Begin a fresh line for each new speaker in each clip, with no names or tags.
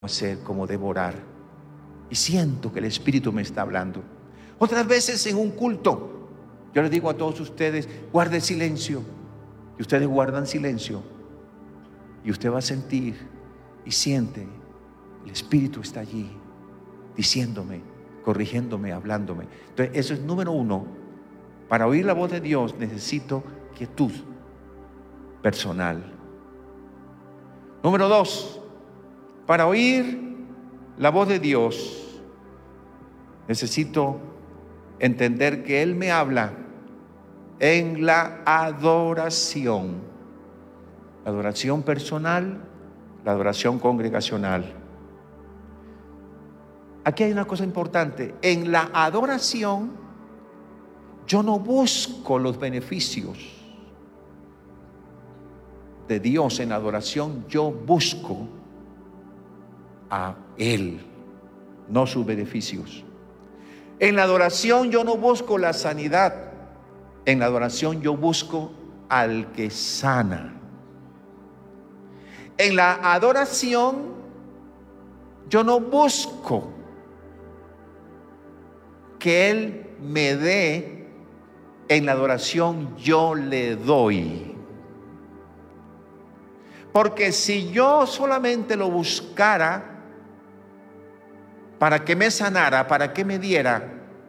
hacer, como devorar. Y siento que el Espíritu me está hablando. Otras veces en un culto, yo les digo a todos ustedes, guarde silencio. Y ustedes guardan silencio. Y usted va a sentir y siente, el Espíritu está allí, diciéndome, corrigiéndome, hablándome. Entonces, eso es número uno. Para oír la voz de Dios necesito quietud personal. Número dos, para oír la voz de Dios necesito entender que Él me habla en la adoración. La adoración personal, la adoración congregacional. Aquí hay una cosa importante. En la adoración yo no busco los beneficios de Dios. En la adoración yo busco a Él, no sus beneficios. En la adoración yo no busco la sanidad. En la adoración yo busco al que sana. En la adoración yo no busco que Él me dé. En la adoración yo le doy. Porque si yo solamente lo buscara para que me sanara, para que me diera,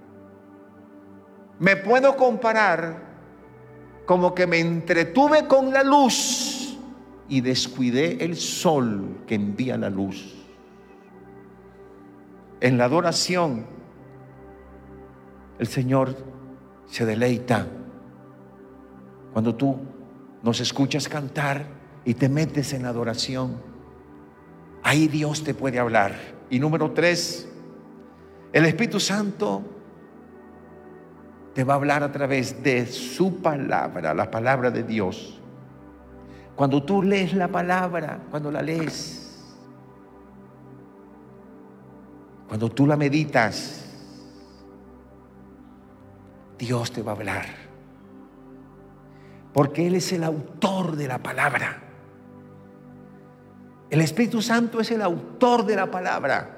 me puedo comparar como que me entretuve con la luz y descuidé el sol que envía la luz. En la adoración el Señor se deleita cuando tú nos escuchas cantar y te metes en la adoración. Ahí Dios te puede hablar. Y número tres, el Espíritu Santo te va a hablar a través de su palabra, la palabra de Dios. Cuando tú lees la palabra, cuando la lees, cuando tú la meditas, Dios te va a hablar. Porque Él es el autor de la palabra. El Espíritu Santo es el autor de la palabra.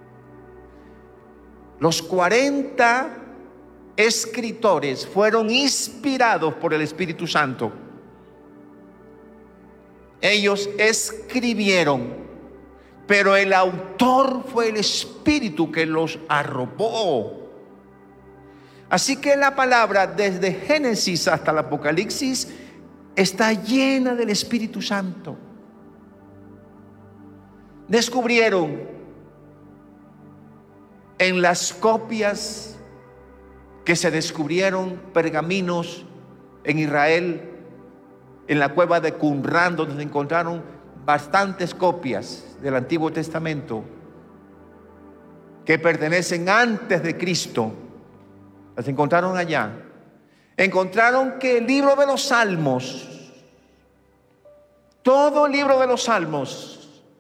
Los 40 escritores fueron inspirados por el Espíritu Santo. Ellos escribieron, pero el autor fue el Espíritu que los arropó. Así que la palabra desde Génesis hasta el Apocalipsis está llena del Espíritu Santo. Descubrieron en las copias que se descubrieron pergaminos en Israel, en la cueva de Qumran, donde se encontraron bastantes copias del Antiguo Testamento que pertenecen antes de Cristo. Las encontraron allá. Encontraron que el libro de los Salmos, todo el libro de los Salmos,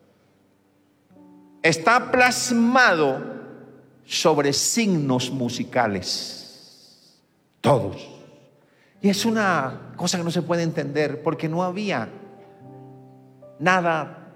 está plasmado sobre signos musicales. Todos. Y es una cosa que no se puede entender porque no había nada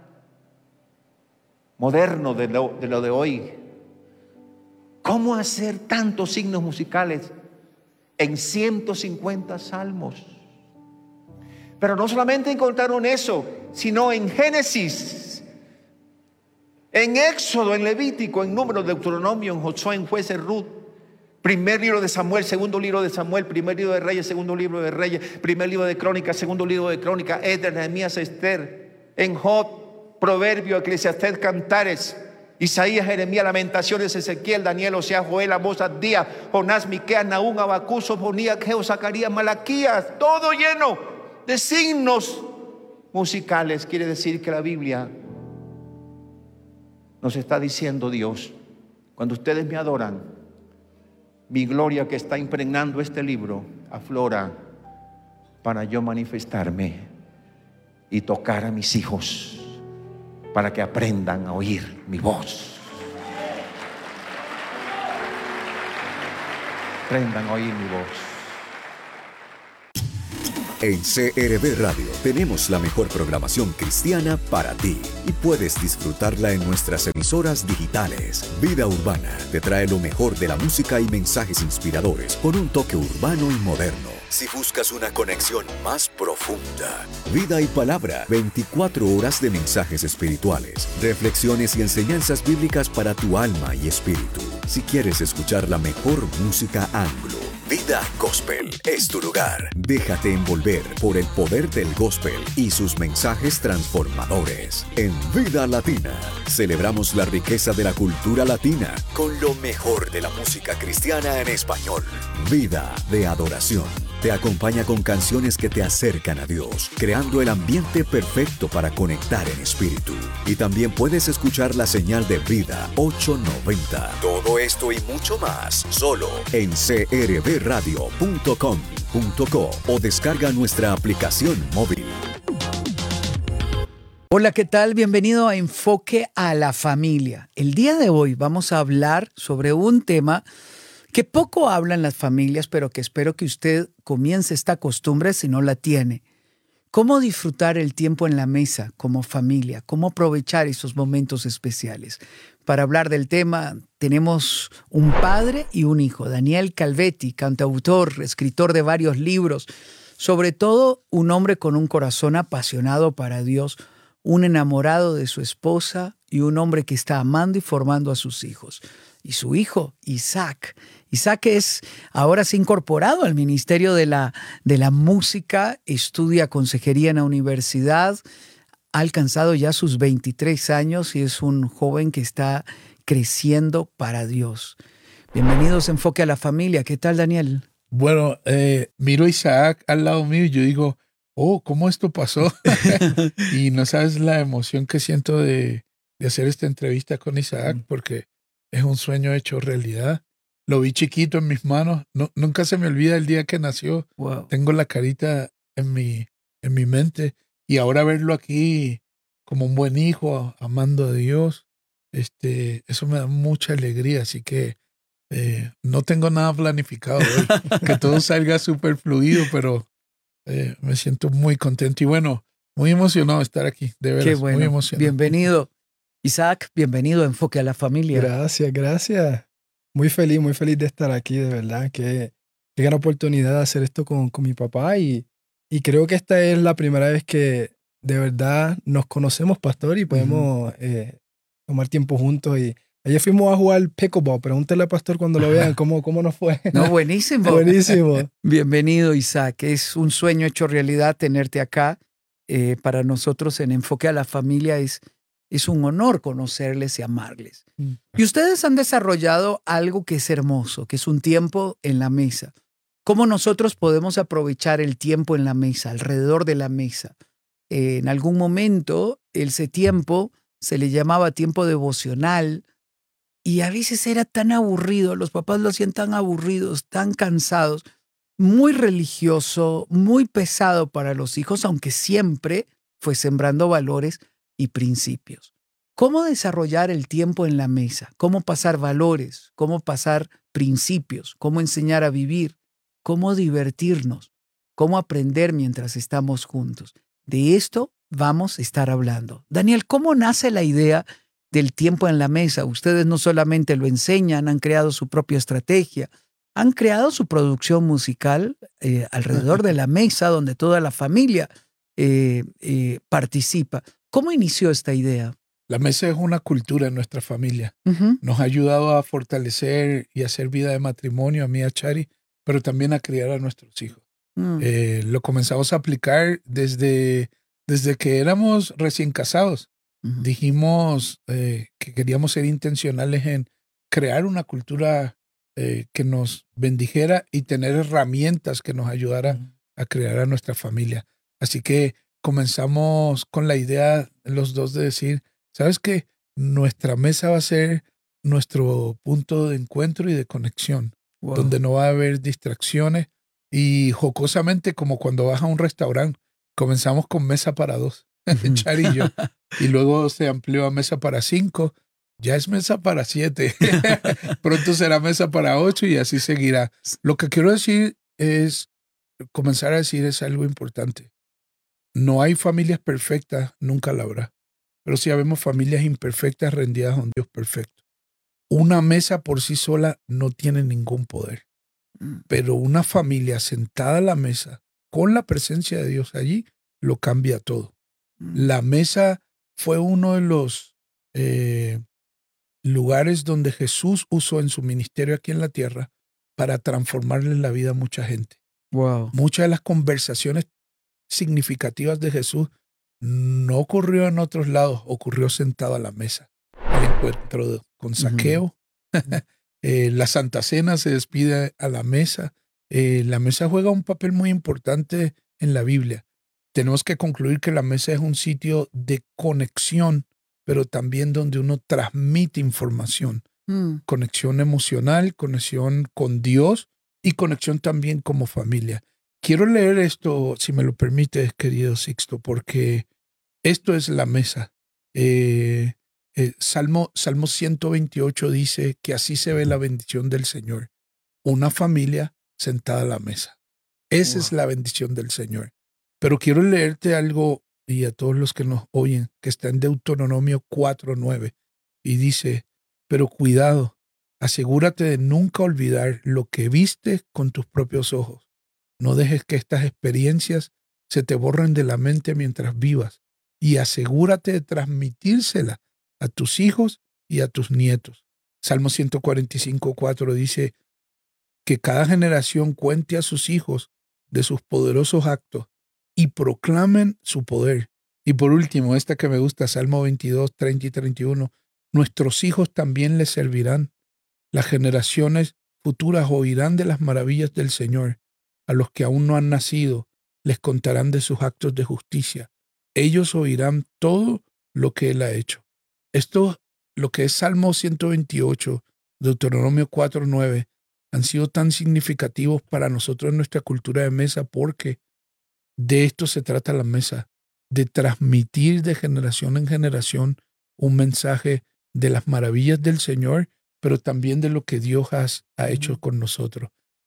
moderno de lo de hoy. ¿Cómo hacer tantos signos musicales en 150 salmos? Pero no solamente encontraron eso, sino en Génesis, en Éxodo, en Levítico, en Números, Deuteronomio, en Josué, en Jueces, Ruth, primer libro de Samuel, segundo libro de Samuel, primer libro de Reyes, segundo libro de Reyes, primer libro de Crónicas, segundo libro de Crónicas, Esdras, Nehemías, Esther, en Job, Proverbio, Eclesiastés, Cantares, Isaías, Jeremías, Lamentaciones, Ezequiel, Daniel, Oseas, Joel, Amós, Abdías, Jonás, Miqueas, Nahum, Habacuc, Sofonías, Ageo, Zacarías, Malaquías, todo lleno de signos musicales. Quiere decir que la Biblia nos está diciendo Dios: cuando ustedes me adoran, mi gloria que está impregnando este libro aflora para yo manifestarme y tocar a mis hijos para que aprendan a oír mi voz. Aprendan a oír mi voz.
En CRB Radio tenemos la mejor programación cristiana para ti y puedes disfrutarla en nuestras emisoras digitales. Vida Urbana te trae lo mejor de la música y mensajes inspiradores con un toque urbano y moderno. Si buscas una conexión más profunda, Vida y Palabra, 24 horas de mensajes espirituales, reflexiones y enseñanzas bíblicas para tu alma y espíritu. Si quieres escuchar la mejor música anglo, Vida Gospel es tu lugar. Déjate envolver por el poder del gospel y sus mensajes transformadores. En Vida Latina, celebramos la riqueza de la cultura latina con lo mejor de la música cristiana en español. Vida de Adoración te acompaña con canciones que te acercan a Dios, creando el ambiente perfecto para conectar en espíritu. Y también puedes escuchar la señal de Vida 890. Todo esto y mucho más, solo en crbradio.com.co o descarga nuestra aplicación móvil.
Hola, ¿qué tal? Bienvenido a Enfoque a la Familia. El día de hoy vamos a hablar sobre un tema que poco hablan las familias, pero que espero que usted comience esta costumbre si no la tiene. ¿Cómo disfrutar el tiempo en la mesa como familia? ¿Cómo aprovechar esos momentos especiales? Para hablar del tema tenemos un padre y un hijo, Daniel Calvetti, cantautor, escritor de varios libros, sobre todo un hombre con un corazón apasionado para Dios, un enamorado de su esposa y un hombre que está amando y formando a sus hijos. Y su hijo, Isaac. Isaac ahora se ha incorporado al ministerio de la música, estudia consejería en la universidad, ha alcanzado ya sus 23 años y es un joven que está creciendo para Dios. Bienvenidos a Enfoque a la Familia. ¿Qué tal, Daniel?
Bueno, miro a Isaac al lado mío y yo digo, ¿cómo esto pasó? Y no sabes la emoción que siento de hacer esta entrevista con Isaac, porque es un sueño hecho realidad. Lo vi chiquito en mis manos. Nunca se me olvida el día que nació.
Wow.
Tengo la carita en mi mente. Y ahora verlo aquí como un buen hijo, amando a Dios, eso me da mucha alegría. Así que no tengo nada planificado hoy. Que todo salga súper fluido, pero me siento muy contento. Y bueno, muy emocionado de estar aquí. De veras,
qué bueno.
Muy emocionado.
Bienvenido. Isaac, bienvenido a Enfoque a la Familia.
Gracias. Muy feliz de estar aquí, de verdad. Qué gran oportunidad de hacer esto con mi papá y creo que esta es la primera vez que de verdad nos conocemos, pastor, y podemos tomar tiempo juntos. Y ayer fuimos a jugar pickleball. Pregúntale al pastor cuando lo vean cómo nos fue.
No, buenísimo.
Buenísimo.
Bienvenido, Isaac. Es un sueño hecho realidad tenerte acá. Para nosotros en Enfoque a la Familia es un honor conocerles y amarles. Y ustedes han desarrollado algo que es hermoso, que es un tiempo en la mesa. ¿Cómo nosotros podemos aprovechar el tiempo en la mesa, alrededor de la mesa? En algún momento, ese tiempo se le llamaba tiempo devocional y a veces era tan aburrido, los papás lo hacían tan aburridos, tan cansados, muy religioso, muy pesado para los hijos, aunque siempre fue sembrando valores y principios. ¿Cómo desarrollar el tiempo en la mesa? ¿Cómo pasar valores? ¿Cómo pasar principios? ¿Cómo enseñar a vivir? ¿Cómo divertirnos? ¿Cómo aprender mientras estamos juntos? De esto vamos a estar hablando. Daniel, ¿cómo nace la idea del tiempo en la mesa? Ustedes no solamente lo enseñan, han creado su propia estrategia, han creado su producción musical alrededor de la mesa donde toda la familia participa. ¿Cómo inició esta idea?
La mesa es una cultura en nuestra familia. Nos ha ayudado a fortalecer y hacer vida de matrimonio a mí y a Chari, pero también a criar a nuestros hijos. Lo comenzamos a aplicar desde que éramos recién casados. Dijimos que queríamos ser intencionales en crear una cultura que nos bendijera y tener herramientas que nos ayudaran a crear a nuestra familia. Así que comenzamos con la idea los dos de decir, ¿sabes qué? Nuestra mesa va a ser nuestro punto de encuentro y de conexión, donde no va a haber distracciones. Y jocosamente, como cuando vas a un restaurante, comenzamos con mesa para 2, Chari y yo, y luego se amplió a mesa para 5, ya es mesa para 7, pronto será mesa para 8 y así seguirá. Lo que quiero decir es, comenzar a decir es algo importante. No hay familias perfectas, nunca la habrá. Pero sí habemos familias imperfectas rendidas a un Dios perfecto. Una mesa por sí sola no tiene ningún poder. Pero una familia sentada a la mesa, con la presencia de Dios allí, lo cambia todo. La mesa fue uno de los lugares donde Jesús usó en su ministerio aquí en la tierra para transformarle la vida a mucha gente.
Wow.
Muchas de las conversaciones significativas de Jesús no ocurrió en otros lados, ocurrió sentado a la mesa. El encuentro con Zaqueo, la Santa Cena se despide a la mesa. La mesa juega un papel muy importante en la Biblia. Tenemos que concluir que la mesa es un sitio de conexión, pero también donde uno transmite información. Conexión emocional, conexión con Dios y conexión también como familia. Quiero leer esto, si me lo permites, querido Sixto, porque esto es la mesa. Salmo 128 dice que así se ve la bendición del Señor. Una familia sentada a la mesa. Esa es la bendición del Señor. Pero quiero leerte algo, y a todos los que nos oyen, que está en Deuteronomio 4:9, y dice, pero cuidado, asegúrate de nunca olvidar lo que viste con tus propios ojos. No dejes que estas experiencias se te borren de la mente mientras vivas, y asegúrate de transmitírselas a tus hijos y a tus nietos. Salmo 145:4 dice que cada generación cuente a sus hijos de sus poderosos actos y proclamen su poder. Y por último, esta que me gusta, Salmo 22:30 y 31, nuestros hijos también les servirán. Las generaciones futuras oirán de las maravillas del Señor. A los que aún no han nacido les contarán de sus actos de justicia. Ellos oirán todo lo que Él ha hecho. Esto, lo que es Salmo 128, Deuteronomio 4:9, han sido tan significativos para nosotros en nuestra cultura de mesa porque de esto se trata la mesa, de transmitir de generación en generación un mensaje de las maravillas del Señor, pero también de lo que Dios ha hecho con nosotros.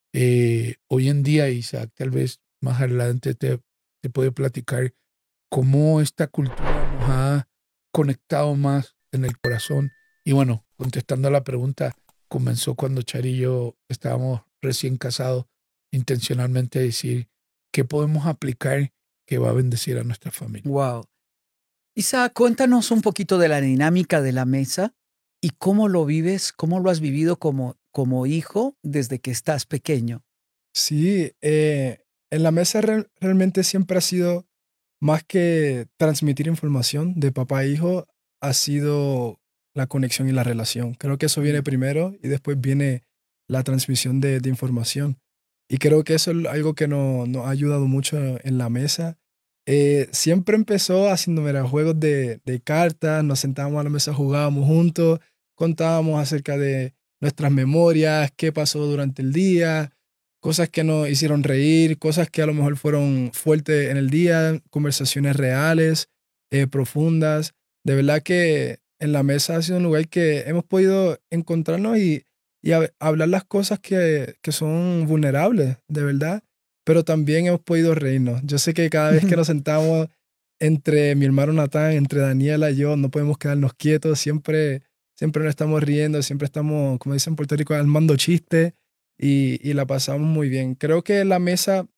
Hoy en día, Isaac, tal vez más adelante te puede platicar cómo esta cultura nos ha conectado más en el corazón. Y bueno, contestando a la pregunta, comenzó cuando Chari y yo estábamos recién casados, intencionalmente decir qué podemos aplicar que va a bendecir a nuestra familia.
Wow. Isaac, cuéntanos un poquito de la dinámica de la mesa y cómo lo vives, cómo lo has vivido como hijo desde que estás pequeño.
Sí, en la mesa realmente siempre ha sido más que transmitir información de papá a hijo, ha sido la conexión y la relación. Creo que eso viene primero y después viene la transmisión de información. Y creo que eso es algo que nos ha ayudado mucho en la mesa. Siempre empezó haciendo juegos de cartas, nos sentábamos a la mesa, jugábamos juntos, contábamos acerca de nuestras memorias, qué pasó durante el día, cosas que nos hicieron reír, cosas que a lo mejor fueron fuertes en el día, conversaciones reales, profundas. De verdad que en la mesa ha sido un lugar que hemos podido encontrarnos y hablar las cosas que son vulnerables, de verdad, pero también hemos podido reírnos. Yo sé que cada vez que nos sentamos entre mi hermano Natán, entre Daniela y yo, no podemos quedarnos quietos, siempre nos estamos riendo, siempre estamos, como dicen en Puerto Rico, armando chistes y la pasamos muy bien. Creo que la mesa,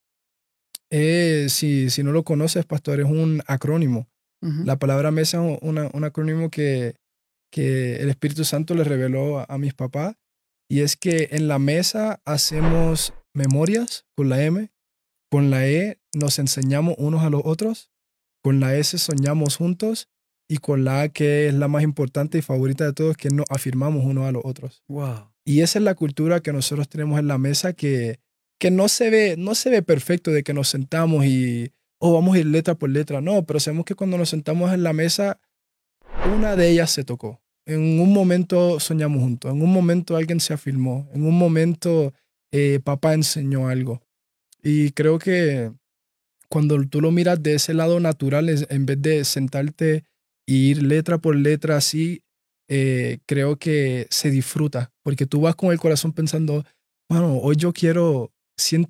si no lo conoces, pastor, es un acrónimo. La palabra mesa es un acrónimo que el Espíritu Santo le reveló a mis papás. Y es que en la mesa hacemos memorias con la M, con la E nos enseñamos unos a los otros, con la S soñamos juntos y con la A, que es la más importante y favorita de todos, que nos afirmamos unos a los otros.
Wow.
Y esa es la cultura que nosotros tenemos en la mesa que no se ve perfecto de que nos sentamos y vamos a ir letra por letra. No, pero sabemos que cuando nos sentamos en la mesa, una de ellas se tocó. En un momento soñamos juntos, en un momento alguien se afirmó, en un momento papá enseñó algo. Y creo que cuando tú lo miras de ese lado natural, en vez de sentarte e ir letra por letra así, creo que se disfruta, porque tú vas con el corazón pensando, bueno, hoy siento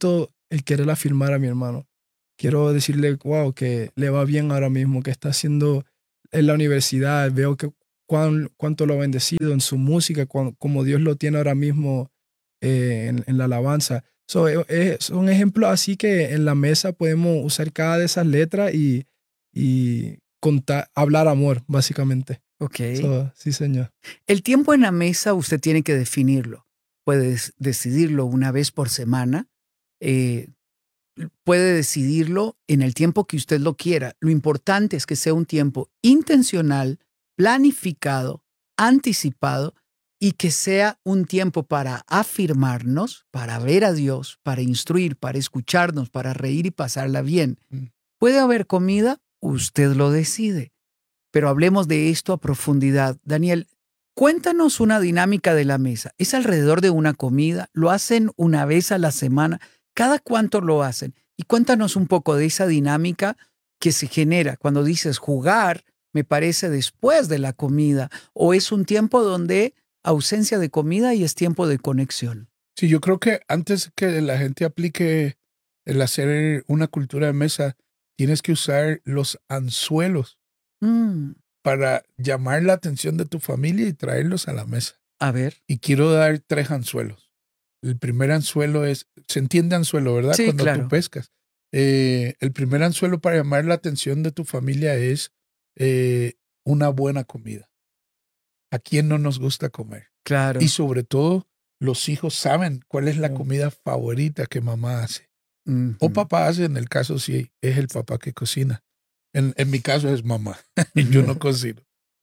el querer afirmar a mi hermano. Quiero decirle, wow, que le va bien ahora mismo, que está haciendo en la universidad. Veo que cuánto lo ha bendecido en su música, como Dios lo tiene ahora mismo en la alabanza. Son ejemplos así que en la mesa podemos usar cada de esas letras y hablar amor, básicamente.
Ok.
Sí, señor.
El tiempo en la mesa usted tiene que definirlo. Puedes decidirlo una vez por semana. Puede decidirlo en el tiempo que usted lo quiera. Lo importante es que sea un tiempo intencional, planificado, anticipado y que sea un tiempo para afirmarnos, para ver a Dios, para instruir, para escucharnos, para reír y pasarla bien. ¿Puede haber comida? Usted lo decide. Pero hablemos de esto a profundidad. Daniel, cuéntanos una dinámica de la mesa. ¿Es alrededor de una comida? ¿Lo hacen una vez a la semana? ¿Cada cuánto lo hacen? Y cuéntanos un poco de esa dinámica que se genera cuando dices jugar, me parece después de la comida, o es un tiempo donde ausencia de comida y es tiempo de conexión.
Sí, yo creo que antes que la gente aplique el hacer una cultura de mesa, tienes que usar los anzuelos para llamar la atención de tu familia y traerlos a la mesa.
A ver.
Y quiero dar 3 anzuelos. El primer anzuelo se entiende anzuelo, ¿verdad?
Sí,
cuando
claro.
tú pescas. El primer anzuelo para llamar la atención de tu familia es una buena comida. ¿A quién no nos gusta comer?
Claro.
Y sobre todo, los hijos saben cuál es la comida favorita que mamá hace. O papá hace, en el caso si es el papá que cocina. En mi caso es mamá. Yo no cocino.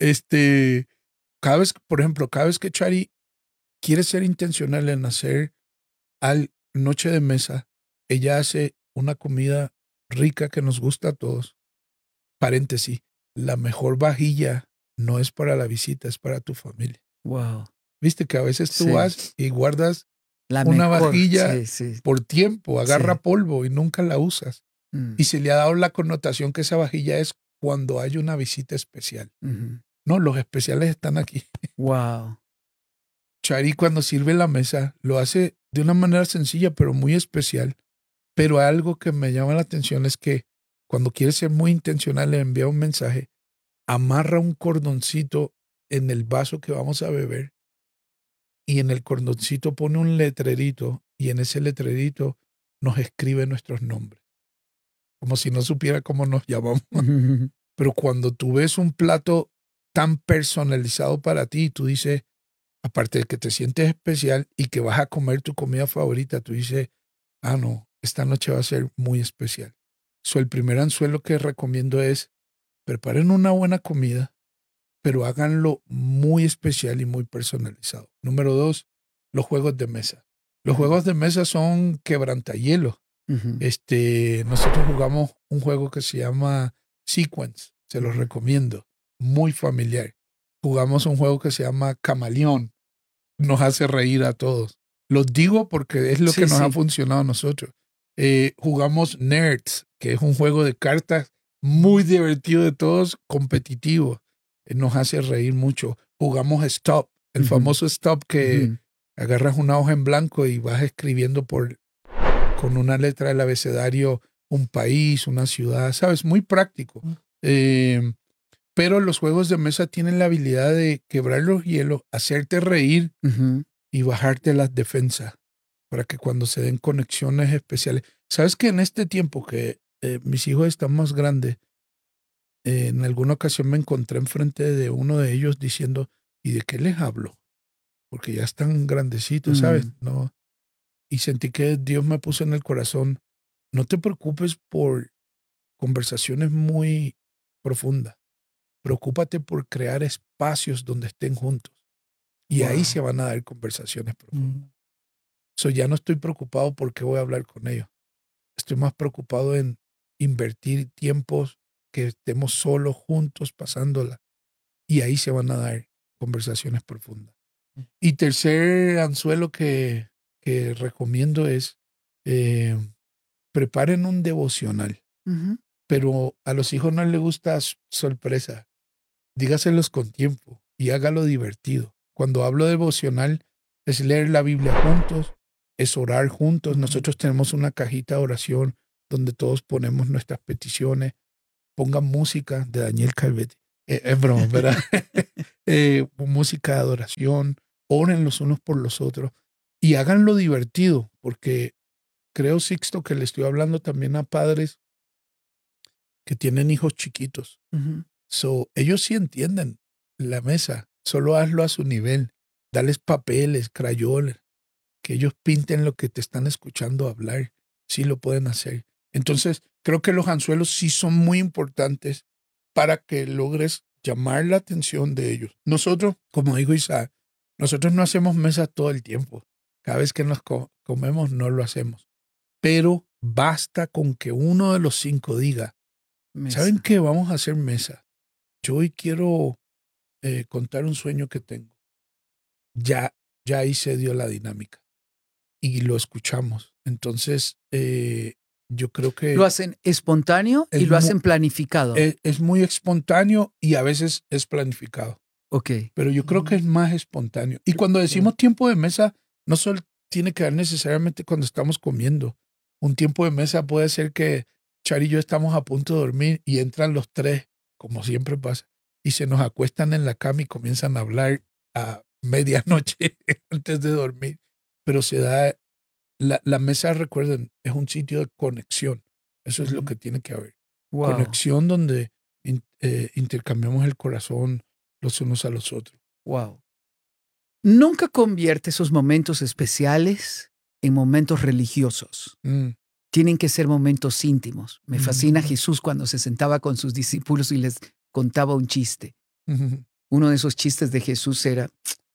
Por ejemplo, cada vez que Chari quiere ser intencional en hacer noche de mesa, ella hace una comida rica que nos gusta a todos. Paréntesis, la mejor vajilla no es para la visita, es para tu familia.
Wow.
Viste que a veces tú vas y guardas una
mejor
vajilla por tiempo, agarra polvo y nunca la usas. Y se le ha dado la connotación que esa vajilla es cuando hay una visita especial. No, los especiales están aquí.
Wow.
Chari cuando sirve la mesa lo hace de una manera sencilla pero muy especial. Pero algo que me llama la atención es que cuando quiere ser muy intencional le envía un mensaje, amarra un cordoncito en el vaso que vamos a beber y en el cordoncito pone un letrerito y en ese letrerito nos escribe nuestros nombres. Como si no supiera cómo nos llamamos. Pero cuando tú ves un plato tan personalizado para ti, tú dices, aparte de que te sientes especial y que vas a comer tu comida favorita, tú dices, no, esta noche va a ser muy especial. El primer anzuelo que recomiendo es, preparen una buena comida, pero háganlo muy especial y muy personalizado. Número 2, los juegos de mesa. Los juegos de mesa son quebrantahielo. Nosotros jugamos un juego que se llama Sequence, se los recomiendo, muy familiar. Jugamos un juego que se llama Camaleón, nos hace reír a todos. Los digo porque es lo que nos ha funcionado a nosotros. Jugamos Nerds, que es un juego de cartas muy divertido de todos, competitivo. Nos hace reír mucho. Jugamos Stop, el famoso Stop que agarras una hoja en blanco y vas escribiendo con una letra del abecedario un país, una ciudad, ¿sabes? Muy práctico. Pero los juegos de mesa tienen la habilidad de quebrar los hielos, hacerte reír y bajarte las defensas para que cuando se den conexiones especiales. ¿Sabes que en este tiempo que mis hijos están más grandes, en alguna ocasión me encontré enfrente de uno de ellos diciendo, ¿y de qué les hablo? Porque ya están grandecitos, ¿sabes? No. Y sentí que Dios me puso en el corazón, no te preocupes por conversaciones muy profundas. Preocúpate por crear espacios donde estén juntos. Y ahí se van a dar conversaciones profundas. Ya no estoy preocupado por qué voy a hablar con ellos. Estoy más preocupado en invertir tiempos que estemos solos, juntos, pasándola. Y ahí se van a dar conversaciones profundas. Y tercer anzuelo que recomiendo es preparen un devocional. Pero a los hijos no les gusta sorpresa. Dígaselos con tiempo y hágalo divertido. Cuando hablo de devocional es leer la Biblia juntos, es orar juntos. Nosotros tenemos una cajita de oración donde todos ponemos nuestras peticiones. Pongan música de Daniel Calvetti. Es broma, ¿verdad? Música de adoración. Oren los unos por los otros. Y háganlo divertido, porque creo, Sixto, que le estoy hablando también a padres que tienen hijos chiquitos. So, ellos sí entienden la mesa. Solo hazlo a su nivel. Dales papeles, crayolas, que ellos pinten lo que te están escuchando hablar. Sí lo pueden hacer. Entonces, creo que los anzuelos sí son muy importantes para que logres llamar la atención de ellos. Nosotros, como dijo Isaac, nosotros no hacemos mesa todo el tiempo. Cada vez que nos comemos no lo hacemos. Pero basta con que uno de los 5 diga, mesa. ¿Saben qué? Vamos a hacer mesa. Yo hoy quiero contar un sueño que tengo. Ya ahí se dio la dinámica. Y lo escuchamos. Entonces, yo creo que...
Lo hacen espontáneo y lo hacen planificado.
Es muy espontáneo y a veces es planificado.
Ok.
Pero yo creo que es más espontáneo. Y cuando decimos tiempo de mesa, no solo tiene que dar necesariamente cuando estamos comiendo. Un tiempo de mesa puede ser que Chari y yo estamos a punto de dormir y entran los 3, como siempre pasa, y se nos acuestan en la cama y comienzan a hablar a medianoche antes de dormir. Pero se da... La mesa, recuerden, es un sitio de conexión. Eso es lo que tiene que haber.
Wow.
Conexión donde intercambiamos el corazón los unos a los otros.
Wow. Nunca convierte esos momentos especiales en momentos religiosos. Tienen que ser momentos íntimos. Me fascina Jesús cuando se sentaba con sus discípulos y les contaba un chiste. Uno de esos chistes de Jesús era,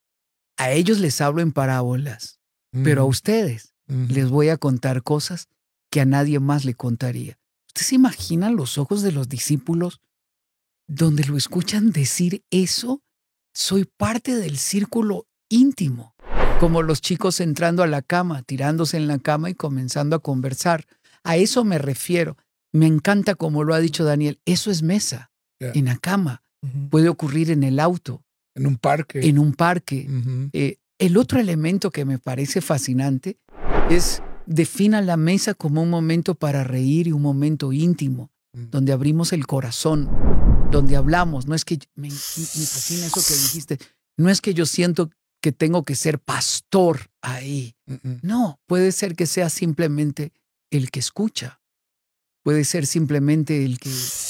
a ellos les hablo en parábolas, pero a ustedes les voy a contar cosas que a nadie más le contaría. ¿Usted se imagina los ojos de los discípulos donde lo escuchan decir eso? Soy parte del círculo íntimo. Como los chicos entrando a la cama, tirándose en la cama y comenzando a conversar. A eso me refiero. Me encanta como lo ha dicho Daniel. Eso es mesa, en la cama. Puede ocurrir en el auto.
En un parque.
En un parque. El otro elemento que me parece fascinante es defina la mesa como un momento para reír y un momento íntimo, donde abrimos el corazón, donde hablamos. No es que me fascina eso que dijiste. No es que yo siento que tengo que ser pastor ahí. No, puede ser que sea simplemente el que escucha. Puede ser simplemente el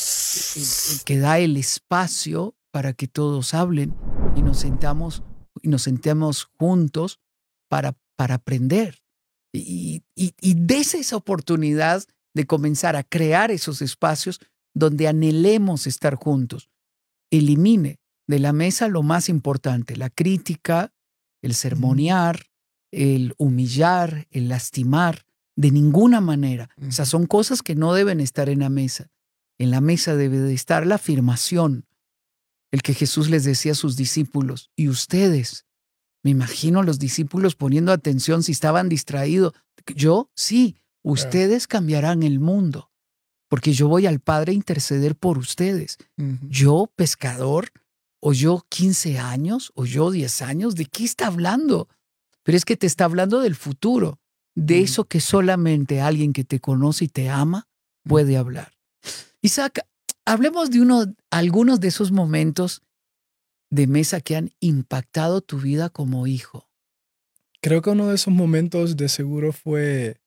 que da el espacio para que todos hablen y nos sentemos juntos para aprender. Y des esa oportunidad de comenzar a crear esos espacios donde anhelemos estar juntos. Elimine de la mesa lo más importante, la crítica, el sermonear, el humillar, el lastimar, de ninguna manera. Esas son cosas que no deben estar en la mesa. En la mesa debe de estar la afirmación, el que Jesús les decía a sus discípulos, y ustedes, me imagino los discípulos poniendo atención si estaban distraídos. Yo, sí, ustedes cambiarán el mundo, porque yo voy al Padre a interceder por ustedes. Yo, pescador, o yo 15 años, o yo 10 años, ¿de qué está hablando? Pero es que te está hablando del futuro, de eso que solamente alguien que te conoce y te ama puede hablar. Isaac, hablemos de algunos de esos momentos de mesa que han impactado tu vida como hijo.
Creo que uno de esos momentos de seguro fue...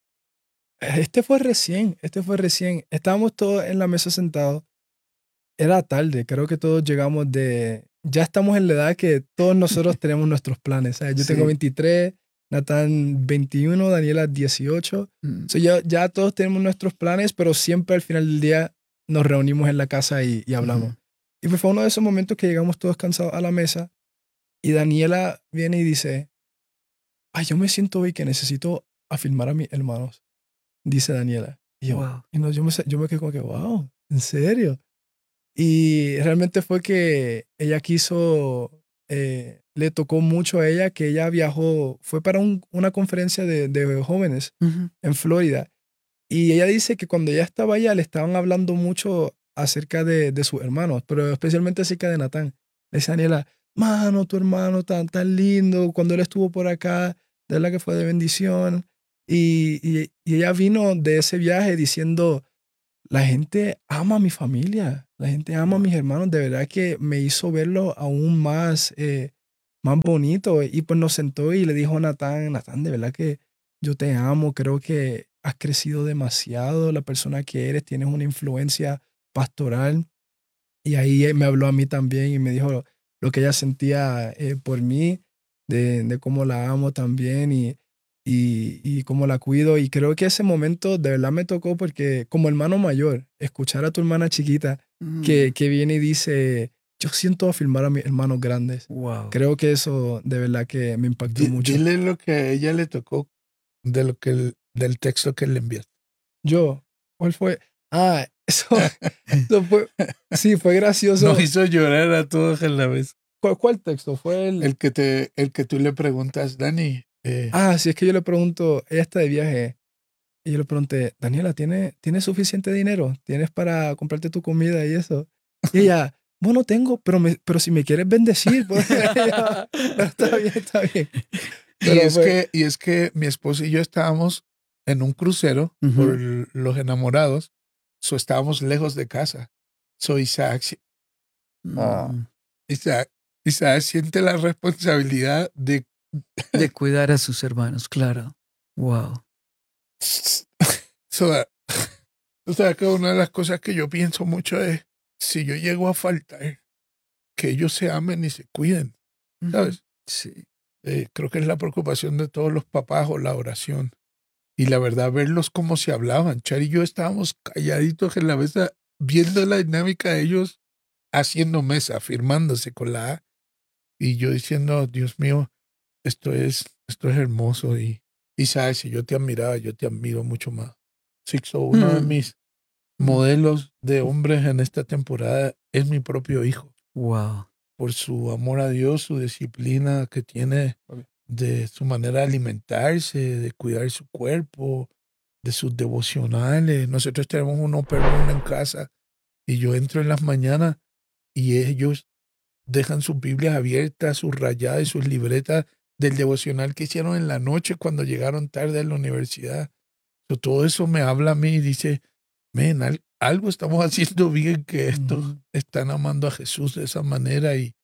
Este fue recién. Estábamos todos en la mesa sentados. Era tarde, creo que todos llegamos ya estamos en la edad que todos nosotros tenemos nuestros planes. ¿Sabes? Yo tengo 23, Natán 21, Daniela 18. Ya todos tenemos nuestros planes, pero siempre al final del día nos reunimos en la casa y hablamos. Y pues fue uno de esos momentos que llegamos todos cansados a la mesa y Daniela viene y dice, yo me siento hoy que necesito afirmar a mis hermanos, dice Daniela. Y yo,
wow.
yo me quedé como que, wow, ¿en serio? Y realmente fue que ella le tocó mucho a ella, que ella viajó, fue para una conferencia de jóvenes en Florida. Y ella dice que cuando ella estaba allá le estaban hablando mucho acerca de sus hermanos, pero especialmente acerca de Natán. Le dice a Daniela, mano, tu hermano tan lindo, cuando él estuvo por acá, de verdad que fue de bendición. Y ella vino de ese viaje diciendo, la gente ama a mi familia, la gente ama a mis hermanos, de verdad que me hizo verlo aún más, más bonito. Y pues nos sentó y le dijo a Natán, de verdad que yo te amo, creo que has crecido demasiado, la persona que eres, tienes una influencia pastoral. Y ahí me habló a mí también y me dijo lo que ella sentía por mí, de cómo la amo también y cómo la cuido. Y creo que ese momento de verdad me tocó porque como hermano mayor, escuchar a tu hermana chiquita que viene y dice, yo siento afirmar a mis hermanos grandes.
Wow.
Creo que eso de verdad que me impactó mucho.
Dile lo que a ella le tocó del texto que le enviaste.
¿Cuál fue? Eso fue, sí, fue gracioso.
Nos hizo llorar a todos en la vez.
¿Cuál texto? Fue
el que tú le preguntas, Dani.
Sí, es que yo le pregunto, ella está de viaje, y yo le pregunté, Daniela, ¿tienes suficiente dinero? ¿Tienes para comprarte tu comida y eso? Y ella, bueno, tengo, pero si me quieres bendecir, pues. Está bien.
Y es que mi esposa y yo estábamos en un crucero por los enamorados, estábamos lejos de casa. Isaac siente la responsabilidad de
cuidar a sus hermanos, claro. Wow.
O sea, que una de las cosas que yo pienso mucho es, si yo llego a faltar, que ellos se amen y se cuiden, ¿sabes?
Sí.
Creo que es la preocupación de todos los papás o la oración. Y la verdad, verlos cómo se hablaban. Char y yo estábamos calladitos en la mesa, viendo la dinámica de ellos haciendo mesa, firmándose con la A. Y yo diciendo, Dios mío, esto es hermoso. Y sabes, si yo te admiraba, yo te admiro mucho más. Sixto, uno de mis modelos de hombres en esta temporada es mi propio hijo.
Wow.
Por su amor a Dios, su disciplina que tiene, de su manera de alimentarse, de cuidar su cuerpo, de sus devocionales. Nosotros tenemos un Upper Room en casa y yo entro en las mañanas y ellos dejan sus Biblias abiertas, sus rayadas y sus libretas del devocional que hicieron en la noche cuando llegaron tarde a la universidad. Todo eso me habla a mí y dice, algo estamos haciendo bien, que estos están amando a Jesús de esa manera y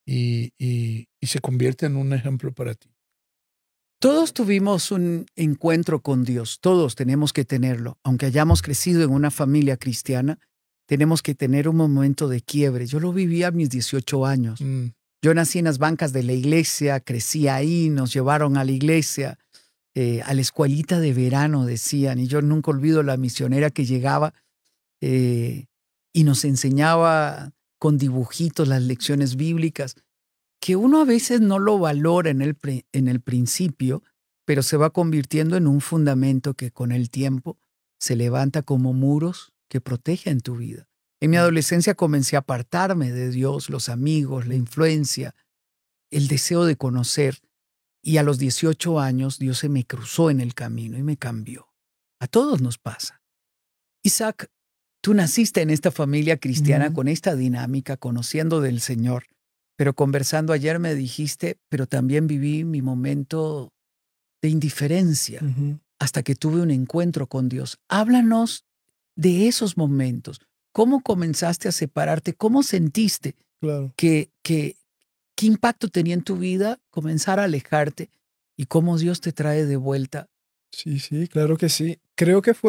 se convierte en un ejemplo para ti.
Todos tuvimos un encuentro con Dios, todos tenemos que tenerlo. Aunque hayamos crecido en una familia cristiana, tenemos que tener un momento de quiebre. Yo lo viví a mis 18 años. Yo nací en las bancas de la iglesia, crecí ahí, nos llevaron a la iglesia, a la escuelita de verano, decían, y yo nunca olvido la misionera que llegaba y nos enseñaba con dibujitos las lecciones bíblicas, que uno a veces no lo valora en el principio, pero se va convirtiendo en un fundamento que con el tiempo se levanta como muros que protegen tu vida. En mi adolescencia comencé a apartarme de Dios, los amigos, la influencia, el deseo de conocer. Y a los 18 años Dios se me cruzó en el camino y me cambió. A todos nos pasa. Isaac, tú naciste en esta familia cristiana con esta dinámica, conociendo del Señor, pero conversando ayer me dijiste, pero también viví mi momento de indiferencia hasta que tuve un encuentro con Dios. Háblanos de esos momentos. ¿Cómo comenzaste a separarte? ¿Cómo sentiste qué impacto tenía en tu vida comenzar a alejarte y cómo Dios te trae de vuelta?
Sí, claro que sí. Creo que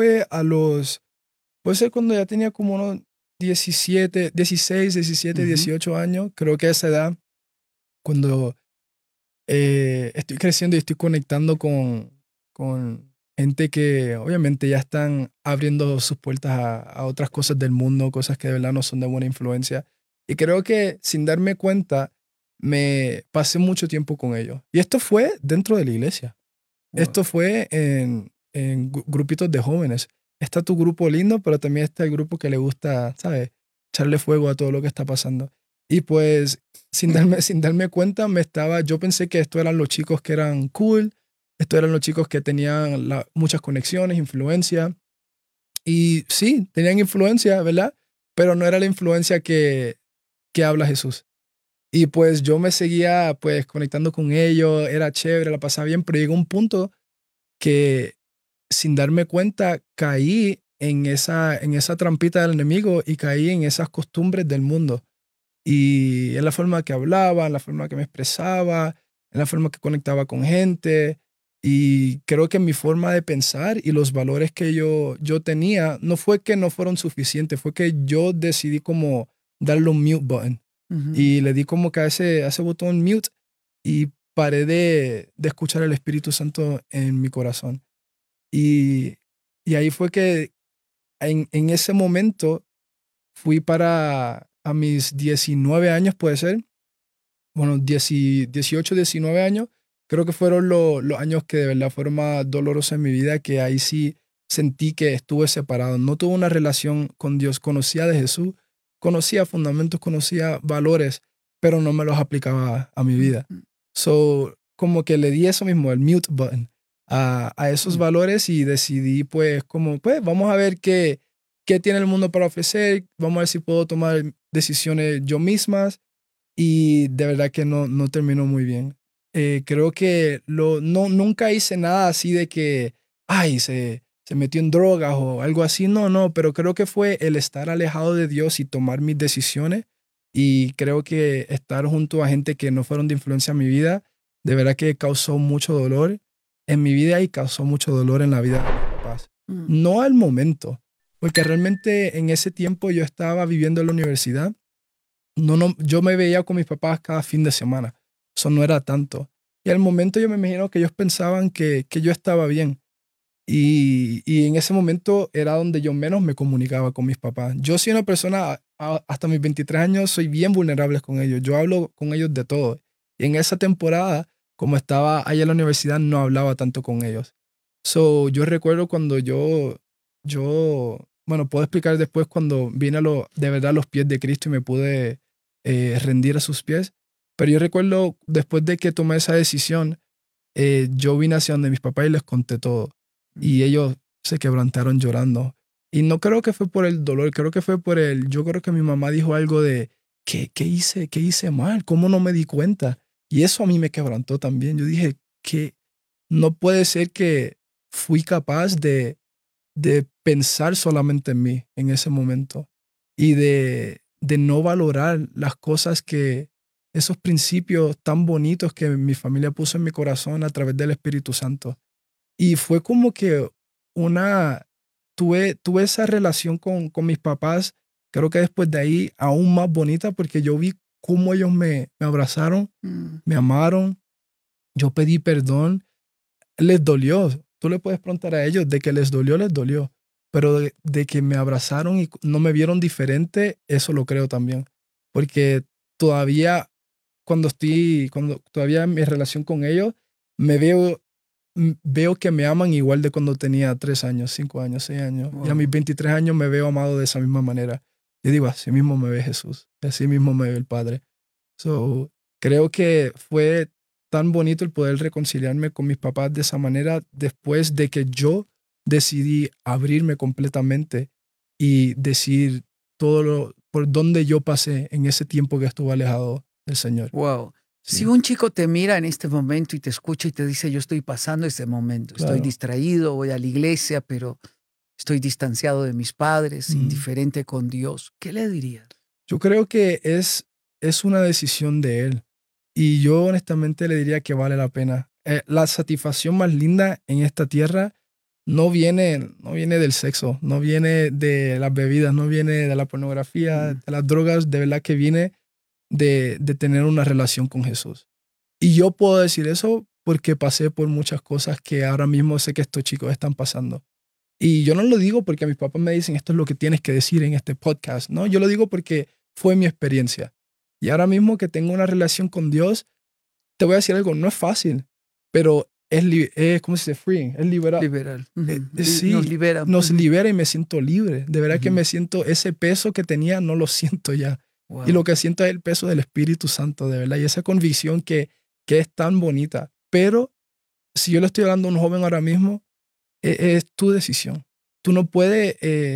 puede ser cuando ya tenía como unos 16, 18 años. Creo que a esa edad, cuando estoy creciendo y estoy conectando con gente que obviamente ya están abriendo sus puertas a otras cosas del mundo, cosas que de verdad no son de buena influencia. Y creo que sin darme cuenta, me pasé mucho tiempo con ellos. Y esto fue dentro de la iglesia. Wow. Esto fue en grupitos de jóvenes. Está tu grupo lindo, pero también está el grupo que le gusta, ¿sabes? Echarle fuego a todo lo que está pasando. Y pues, sin darme cuenta, yo pensé que estos eran los chicos que eran cool, estos eran los chicos que tenían muchas conexiones, influencia. Y sí, tenían influencia, ¿verdad? Pero no era la influencia que habla Jesús. Y pues yo me seguía pues conectando con ellos, era chévere, la pasaba bien, pero llegó un punto que sin darme cuenta caí en esa trampita del enemigo y caí en esas costumbres del mundo. Y en la forma que hablaba, en la forma que me expresaba, en la forma que conectaba con gente. Y creo que mi forma de pensar y los valores que yo tenía no fue que no fueron suficientes, fue que yo decidí como darle un mute button. Y le di como que a ese botón mute y paré de escuchar el Espíritu Santo en mi corazón. Y ahí fue que en ese momento fui a mis 19 años, puede ser. Bueno, 18, 19 años. Creo que fueron los años que de verdad fueron más dolorosos en mi vida, que ahí sí sentí que estuve separado. No tuve una relación con Dios. Conocía de Jesús, conocía fundamentos, conocía valores, pero no me los aplicaba a mi vida. So, como que le di eso mismo, el mute button, a esos valores y decidí pues vamos a ver qué tiene el mundo para ofrecer, vamos a ver si puedo tomar decisiones yo mismas y de verdad que no terminó muy bien. Creo que nunca hice nada así de que, se metió en drogas o algo así, no, pero creo que fue el estar alejado de Dios y tomar mis decisiones y creo que estar junto a gente que no fueron de influencia en mi vida, de verdad que causó mucho dolor en mi vida y causó mucho dolor en la vida de mis papás. No al momento, porque realmente en ese tiempo yo estaba viviendo en la universidad. Yo me veía con mis papás cada fin de semana. Eso no era tanto. Y al momento yo me imagino que ellos pensaban que yo estaba bien. Y en ese momento era donde yo menos me comunicaba con mis papás. Yo soy una persona, hasta mis 23 años, soy bien vulnerable con ellos. Yo hablo con ellos de todo. Y en esa temporada, como estaba allá en la universidad, no hablaba tanto con ellos. So, yo recuerdo cuando bueno, puedo explicar después cuando vine de verdad a los pies de Cristo y me pude rendir a sus pies. Pero yo recuerdo después de que tomé esa decisión, yo vine hacia donde mis papás y les conté todo. Y ellos se quebrantaron llorando. Y no creo que fue por el dolor, creo que fue yo creo que mi mamá dijo algo de, ¿qué hice mal? ¿Cómo no me di cuenta? Y eso a mí me quebrantó también. Yo dije que no puede ser que fui capaz de pensar solamente en mí en ese momento y de no valorar las cosas esos principios tan bonitos que mi familia puso en mi corazón a través del Espíritu Santo. Y fue como que tuve esa relación con mis papás, creo que después de ahí aún más bonita porque yo vi cómo ellos me abrazaron, me amaron, yo pedí perdón, les dolió. Tú le puedes preguntar a ellos de que les dolió. Pero de que me abrazaron y no me vieron diferente, eso lo creo también. Porque todavía, cuando todavía en mi relación con ellos, veo que me aman igual de cuando tenía 3 años, 5 años, 6 años. Wow. Y a mis 23 años me veo amado de esa misma manera. Y digo, así mismo me ve Jesús, así mismo me ve el Padre. So, creo que fue tan bonito el poder reconciliarme con mis papás de esa manera después de que yo decidí abrirme completamente y decir todo por donde yo pasé en ese tiempo que estuve alejado del Señor.
Wow.
Sí.
Si un chico te mira en este momento y te escucha y te dice, yo estoy pasando este momento,
Claro.
Estoy distraído, voy a la iglesia, pero estoy distanciado de mis padres, indiferente con Dios, ¿qué le dirías?
Yo creo que es una decisión de él. Y yo honestamente le diría que vale la pena. La satisfacción más linda en esta tierra no viene del sexo, no viene de las bebidas, no viene de la pornografía, de las drogas, de verdad que viene de tener una relación con Jesús. Y yo puedo decir eso porque pasé por muchas cosas que ahora mismo sé que estos chicos están pasando. Y yo no lo digo porque mis papás me dicen esto es lo que tienes que decir en este podcast, ¿no? Yo lo digo porque fue mi experiencia. Y ahora mismo que tengo una relación con Dios, te voy a decir algo, no es fácil, pero es ¿cómo se dice? Free, es liberal. Sí, nos libera y me siento libre. De verdad que me siento, ese peso que tenía no lo siento ya. Wow. Y lo que siento es el peso del Espíritu Santo, de verdad. Y esa convicción que es tan bonita. Pero si yo le estoy hablando a un joven ahora mismo, es tu decisión. Tú no puedes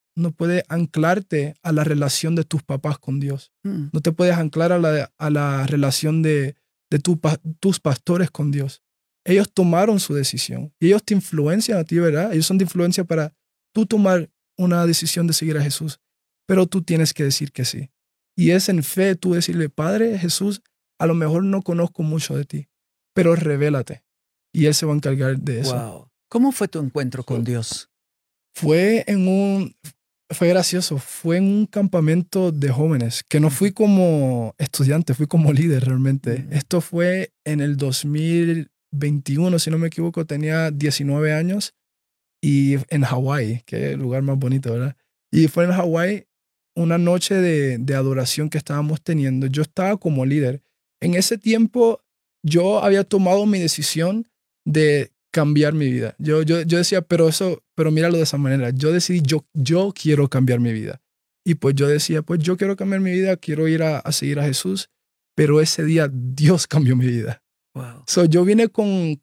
no puede anclarte a la relación de tus papás con Dios. No te puedes anclar a la relación de tus pastores con Dios. Ellos tomaron su decisión y ellos te influencian a ti, ¿verdad? Ellos son de influencia para tú tomar una decisión de seguir a Jesús, pero tú tienes que decir que sí. Y es en fe tú decirle, Padre Jesús, a lo mejor no conozco mucho de ti, pero revélate. Y Él se va a encargar de eso.
Wow. ¿Cómo fue tu encuentro con Dios?
Fue gracioso. Fue en un campamento de jóvenes, que no fui como estudiante, fui como líder realmente. Esto fue en el 2021, si no me equivoco, tenía 19 años y en Hawái, que es el lugar más bonito, ¿verdad? Y fue en Hawái una noche de adoración que estábamos teniendo. Yo estaba como líder. En ese tiempo yo había tomado mi decisión de cambiar mi vida. Yo decía, pero míralo de esa manera. Yo decidí, yo quiero cambiar mi vida. Y pues yo decía, pues yo quiero cambiar mi vida, quiero ir a seguir a Jesús. Pero ese día Dios cambió mi vida.
Wow.
So yo vine con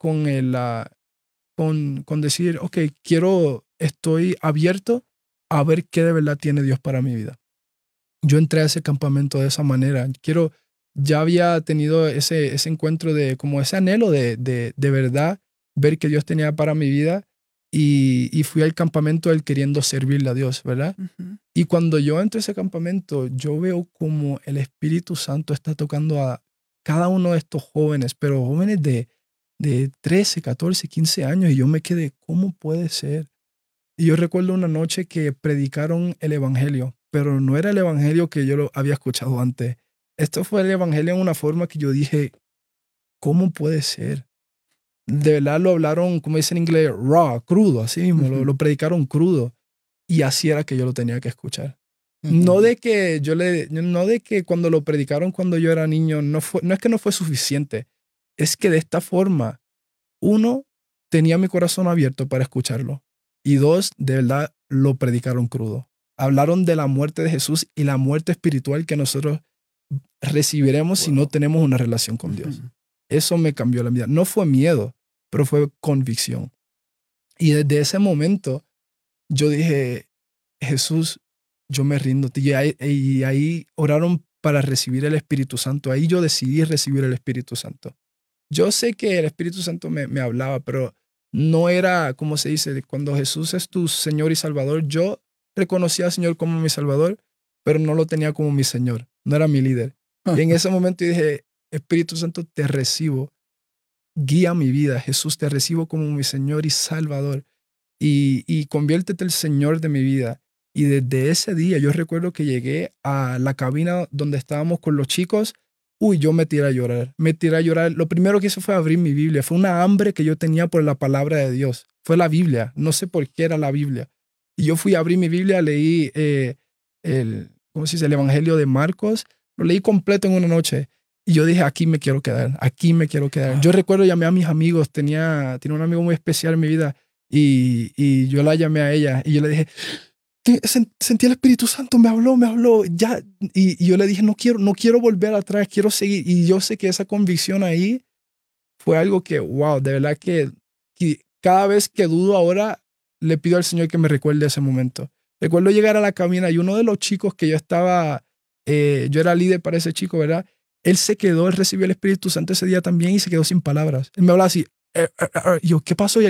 decir, ok, estoy abierto a ver qué de verdad tiene Dios para mi vida. Yo entré a ese campamento de esa manera. Ya había tenido ese encuentro como ese anhelo de verdad ver que Dios tenía para mi vida y fui al campamento él queriendo servirle a Dios, ¿verdad? Uh-huh. Y cuando yo entro a ese campamento, yo veo como el Espíritu Santo está tocando a cada uno de estos jóvenes, pero jóvenes de 13, 14, 15 años, y yo me quedé, ¿cómo puede ser? Y yo recuerdo una noche que predicaron el evangelio, pero no era el evangelio que yo lo había escuchado antes. Esto fue el evangelio en una forma que yo dije, ¿cómo puede ser? De verdad lo hablaron, como dicen en inglés, raw, crudo, así mismo, uh-huh. lo predicaron crudo. Y así era que yo lo tenía que escuchar. Uh-huh. No de que cuando lo predicaron cuando yo era niño, no es que no fue suficiente. Es que de esta forma, uno, tenía mi corazón abierto para escucharlo. Y dos, de verdad lo predicaron crudo. Hablaron de la muerte de Jesús y la muerte espiritual que nosotros recibiremos si no tenemos una relación con Dios. Uh-huh. Eso me cambió la vida. No fue miedo, pero fue convicción. Y desde ese momento yo dije, Jesús, yo me rindo. Y ahí oraron para recibir el Espíritu Santo. Ahí yo decidí recibir el Espíritu Santo. Yo sé que el Espíritu Santo me hablaba, pero no era, como se dice, cuando Jesús es tu Señor y Salvador. Yo reconocía al Señor como mi Salvador, pero no lo tenía como mi Señor. No era mi líder. Y en ese momento dije, Espíritu Santo, te recibo. Guía mi vida. Jesús, te recibo como mi Señor y Salvador. Y conviértete el Señor de mi vida. Y desde ese día yo recuerdo que llegué a la cabina donde estábamos con los chicos. Yo me tiré a llorar. Lo primero que hice fue abrir mi Biblia. Fue una hambre que yo tenía por la palabra de Dios. Fue la Biblia. No sé por qué era la Biblia. Y yo fui a abrir mi Biblia, leí el Evangelio de Marcos. Lo leí completo en una noche. Y yo dije, aquí me quiero quedar. Yo recuerdo, llamé a mis amigos. Tenía un amigo muy especial en mi vida. Y yo la llamé a ella. Y yo le dije, sentí el Espíritu Santo, me habló. Ya. Y yo le dije, no quiero volver atrás, quiero seguir. Y yo sé que esa convicción ahí fue algo que, wow, de verdad que cada vez que dudo ahora, le pido al Señor que me recuerde ese momento. Recuerdo llegar a la cabina y uno de los chicos que yo era líder para ese chico, ¿verdad? Él recibió el Espíritu Santo ese día también y se quedó sin palabras. Él me hablaba así. Y yo, ¿qué pasó? Y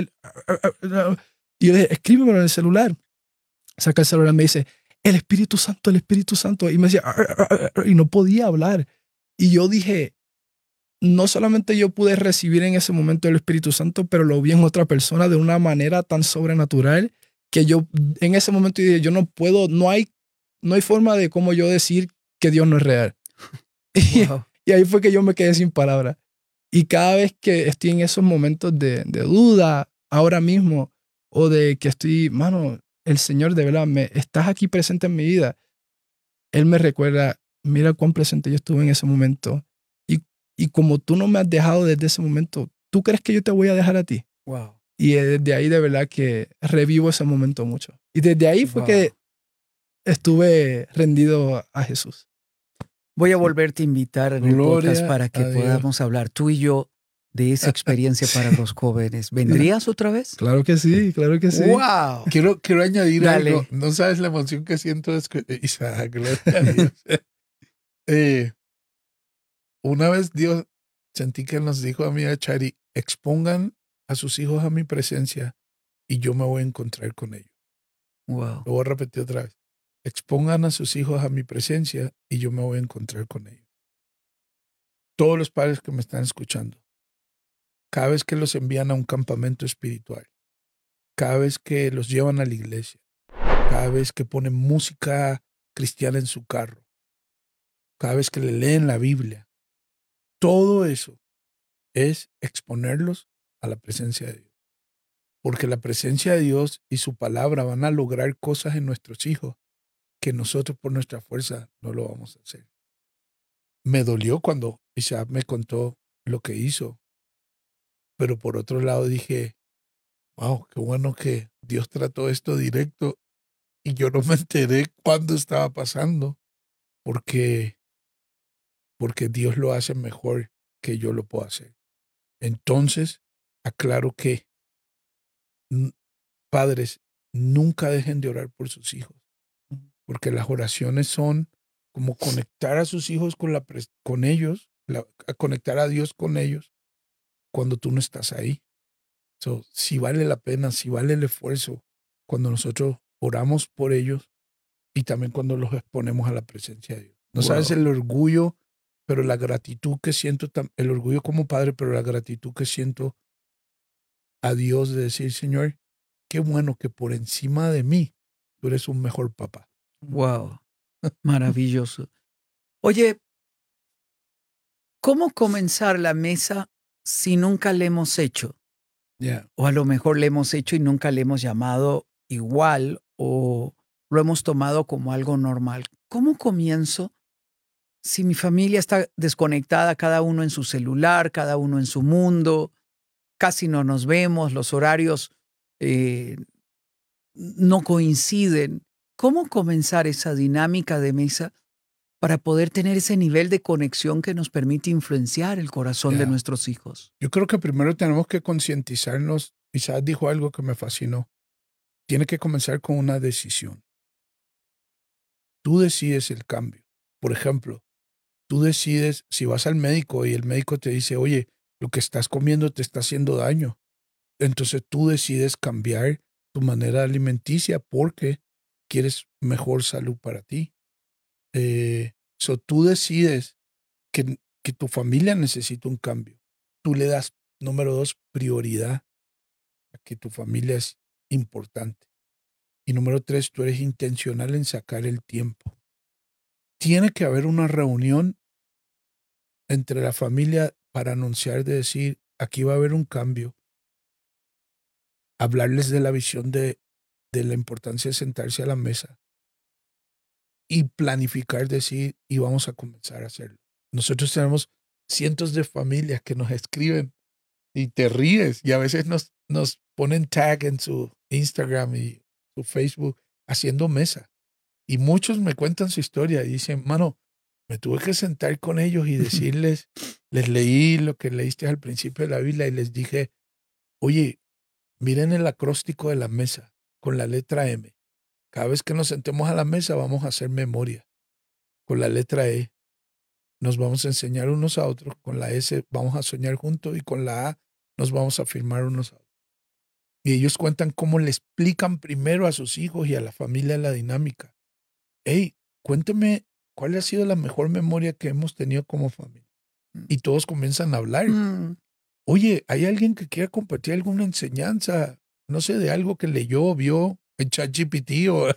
yo le dije, escríbemelo en el celular. Saca el celular y me dice, el Espíritu Santo. Y me decía, y no podía hablar. Y yo dije, no solamente yo pude recibir en ese momento el Espíritu Santo, pero lo vi en otra persona de una manera tan sobrenatural que yo en ese momento dije, yo no puedo, no hay forma de cómo yo decir que Dios no es real. Wow. Y ahí fue que yo me quedé sin palabras. Y cada vez que estoy en esos momentos de duda ahora mismo o de que estoy, mano, el Señor de verdad, estás aquí presente en mi vida. Él me recuerda, mira cuán presente yo estuve en ese momento. Y como tú no me has dejado desde ese momento, ¿tú crees que yo te voy a dejar a ti?
Wow.
Y desde ahí de verdad que revivo ese momento mucho. Y desde ahí fue que estuve rendido a Jesús.
Voy a volverte a invitar en el podcast para que podamos hablar tú y yo de esa experiencia para los jóvenes. ¿Vendrías otra vez?
Claro que sí, claro que sí.
¡Wow!
Quiero añadir
Dale.
algo. No sabes la emoción que siento, Isaac, gloria a Dios. Una vez Dios sentí que nos dijo a mí, a Chari, expongan a sus hijos a mi presencia y yo me voy a encontrar con ellos.
Wow.
Lo voy a repetir otra vez. Expongan a sus hijos a mi presencia y yo me voy a encontrar con ellos. Todos los padres que me están escuchando, cada vez que los envían a un campamento espiritual, cada vez que los llevan a la iglesia, cada vez que ponen música cristiana en su carro, cada vez que le leen la Biblia, todo eso es exponerlos a la presencia de Dios. Porque la presencia de Dios y su palabra van a lograr cosas en nuestros hijos que nosotros por nuestra fuerza no lo vamos a hacer. Me dolió cuando Isaac me contó lo que hizo. Pero por otro lado dije, wow, qué bueno que Dios trató esto directo y yo no me enteré cuándo estaba pasando porque Dios lo hace mejor que yo lo puedo hacer. Entonces, aclaro que padres, nunca dejen de orar por sus hijos, porque las oraciones son como conectar a sus hijos con ellos, conectar a Dios con ellos cuando tú no estás ahí. So, si vale la pena, si vale el esfuerzo, cuando nosotros oramos por ellos y también cuando los exponemos a la presencia de Dios. No sabes el orgullo, pero la gratitud que siento, el orgullo como padre, pero la gratitud que siento a Dios de decir, Señor, qué bueno que por encima de mí tú eres un mejor papá.
Wow, maravilloso. Oye, ¿cómo comenzar la mesa si nunca le hemos hecho?
Yeah.
O a lo mejor le hemos hecho y nunca le hemos llamado igual o lo hemos tomado como algo normal. ¿Cómo comienzo si mi familia está desconectada, cada uno en su celular, cada uno en su mundo, casi no nos vemos, los horarios no coinciden? ¿Cómo comenzar esa dinámica de mesa para poder tener ese nivel de conexión que nos permite influenciar el corazón de nuestros hijos?
Yo creo que primero tenemos que concientizarnos. Isaac dijo algo que me fascinó. Tiene que comenzar con una decisión. Tú decides el cambio. Por ejemplo, tú decides si vas al médico y el médico te dice, oye, lo que estás comiendo te está haciendo daño. Entonces tú decides cambiar tu manera alimenticia porque quieres mejor salud para ti. Tú decides que tu familia necesita un cambio. Tú le das, número 2, prioridad a que tu familia es importante. Y número 3, tú eres intencional en sacar el tiempo. Tiene que haber una reunión entre la familia para anunciar, de decir, aquí va a haber un cambio. Hablarles de la visión de la importancia de sentarse a la mesa. Y planificar, decir, y vamos a comenzar a hacerlo. Nosotros tenemos cientos de familias que nos escriben y te ríes y a veces nos ponen tag en su Instagram y su Facebook haciendo mesa. Y muchos me cuentan su historia y dicen, mano, me tuve que sentar con ellos y decirles, les leí lo que leíste al principio de la Biblia y les dije, oye, miren el acróstico de la mesa con la letra M. Cada vez que nos sentemos a la mesa vamos a hacer memoria. Con la letra E nos vamos a enseñar unos a otros. Con la S vamos a soñar juntos y con la A nos vamos a afirmar unos a otros. Y ellos cuentan cómo le explican primero a sus hijos y a la familia la dinámica. Hey, cuéntame cuál ha sido la mejor memoria que hemos tenido como familia. Y todos comienzan a hablar. Oye, ¿hay alguien que quiera compartir alguna enseñanza? No sé, de algo que leyó o vio en ChatGPT o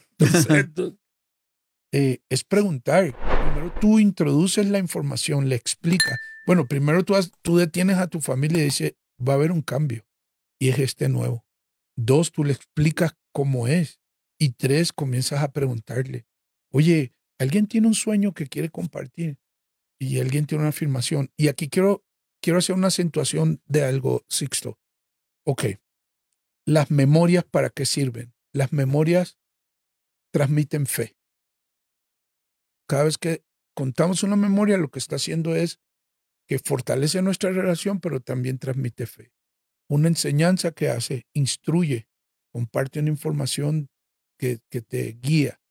es preguntar. Primero tú introduces la información, le explicas. Bueno, primero tú detienes a tu familia y dices, va a haber un cambio y es este nuevo. 2, tú le explicas cómo es. Y 3, comienzas a preguntarle, oye, ¿alguien tiene un sueño que quiere compartir? Y alguien tiene una afirmación. Y aquí quiero hacer una acentuación de algo, Sixto. Ok, las memorias, ¿para qué sirven? Las memorias transmiten fe. Cada vez que contamos una memoria, lo que está haciendo es que fortalece nuestra relación, pero también transmite fe. Una enseñanza que hace, instruye, comparte una información que te guía.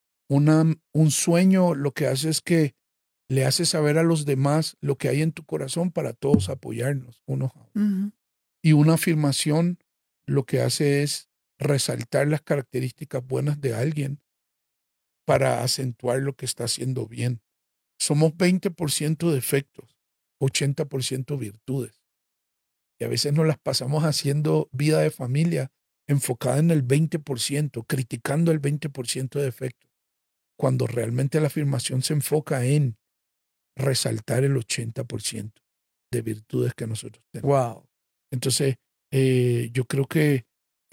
Un sueño lo que hace es que le hace saber a los demás lo que hay en tu corazón para todos apoyarnos unos a otros.
Ujú.
Y una afirmación lo que hace es resaltar las características buenas de alguien para acentuar lo que está haciendo bien. Somos 20% defectos, 80% virtudes. Y a veces nos las pasamos haciendo vida de familia enfocada en el 20%, criticando el 20% de defectos, cuando realmente la afirmación se enfoca en resaltar el 80% de virtudes que nosotros tenemos.
Wow.
Entonces, yo creo que,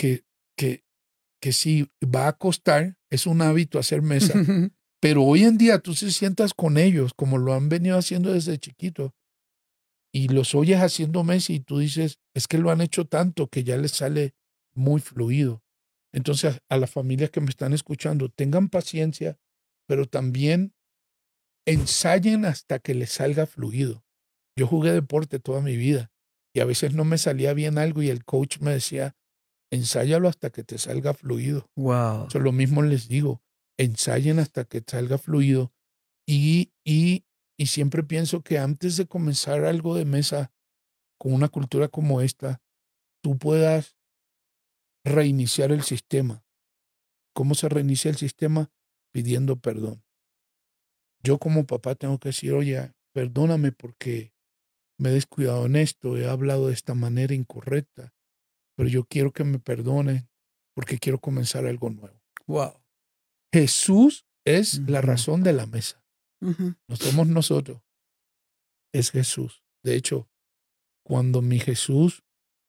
que sí, va a costar, es un hábito hacer mesa, pero hoy en día tú se sientas con ellos, como lo han venido haciendo desde chiquitos, y los oyes haciendo mesa y tú dices, es que lo han hecho tanto que ya les sale muy fluido. Entonces, a las familias que me están escuchando, tengan paciencia, pero también ensayen hasta que les salga fluido. Yo jugué deporte toda mi vida y a veces no me salía bien algo y el coach me decía, ensáyalo hasta que te salga fluido.
Wow.
Eso lo mismo les digo, ensayen hasta que salga fluido y siempre pienso que antes de comenzar algo de mesa con una cultura como esta, tú puedas reiniciar el sistema. ¿Cómo se reinicia el sistema? Pidiendo perdón. Yo como papá tengo que decir, oye, perdóname porque me he descuidado en esto, he hablado de esta manera incorrecta, pero yo quiero que me perdonen porque quiero comenzar algo nuevo.
Wow.
Jesús es
Ujú.
la razón de la mesa.
Ujú.
No somos nosotros, es Jesús. De hecho, cuando mi Jesús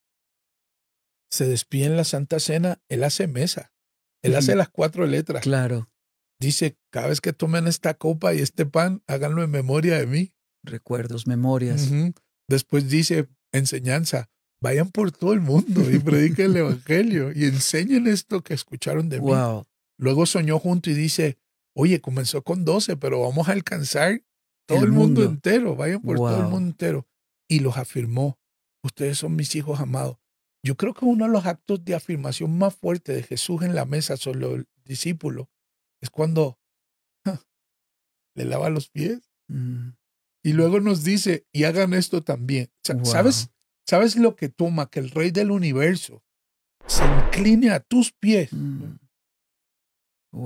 se despide en la Santa Cena, Él hace mesa. Él hace las 4 letras.
Claro.
Dice, cada vez que tomen esta copa y este pan, háganlo en memoria de mí.
Recuerdos, memorias.
Ujú. Después dice, enseñanza, vayan por todo el mundo y prediquen el evangelio y enseñen esto que escucharon de mí.
Wow.
Luego soñó junto y dice, oye, comenzó con 12, pero vamos a alcanzar todo
El
el mundo
mundo.
entero, vayan por todo el
Wow.
mundo entero. Y los afirmó, ustedes son mis hijos amados. Yo creo que uno de los actos de afirmación más fuertes de Jesús en la mesa sobre los discípulos es cuando le lava los pies.
Mm.
Y luego nos dice, y hagan esto también.
Wow.
¿Sabes lo que toma que el Rey del Universo se incline a tus pies?
Mm. Wow.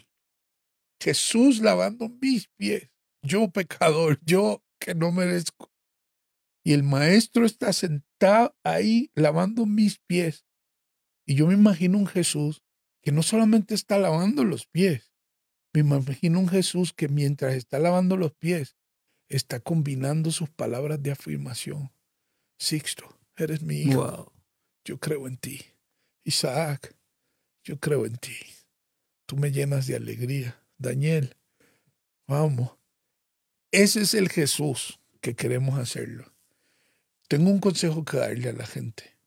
Jesús lavando mis pies. Yo pecador, yo que no merezco. Y el maestro está sentado ahí lavando mis pies. Y yo me imagino un Jesús que no solamente está lavando los pies, me imagino un Jesús que mientras está lavando los pies, está combinando sus palabras de afirmación. Sixto, eres mi hijo.
Wow.
Yo creo en ti. Isaac, yo creo en ti. Tú me llenas de alegría. Daniel, vamos. Ese es el Jesús que queremos hacerlo. Tengo un consejo que darle a la gente.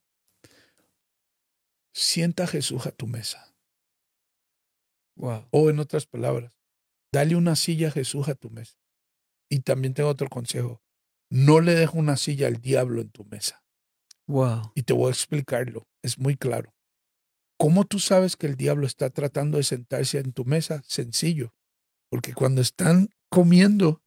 Sienta a Jesús a tu mesa.
Wow.
O en otras palabras, dale una silla a Jesús a tu mesa. Y también tengo otro consejo. No le dejes una silla al diablo en tu mesa.
Wow.
Y te voy a explicarlo. Es muy claro. ¿Cómo tú sabes que el diablo está tratando de sentarse en tu mesa? Sencillo. Porque cuando están comiendo,